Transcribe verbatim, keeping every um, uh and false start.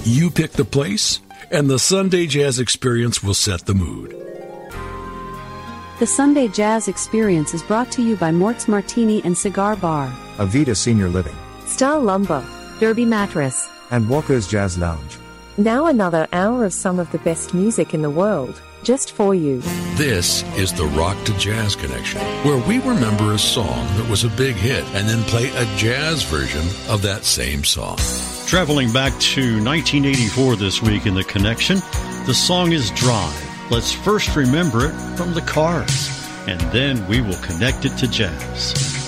You pick the place, and the Sunday Jazz Experience will set the mood. The Sunday Jazz Experience is brought to you by Mort's Martini and Cigar Bar, Avita Senior Living, Star Lumber, Derby Mattress, and Walker's Jazz Lounge. Now another hour of some of the best music in the world, just for you. This is the Rock to Jazz Connection, where we remember a song that was a big hit and then play a jazz version of that same song. Traveling back to nineteen eighty-four this week in the Connection, the song is Drive. Let's first remember it from the Cars, and then we will connect it to jazz.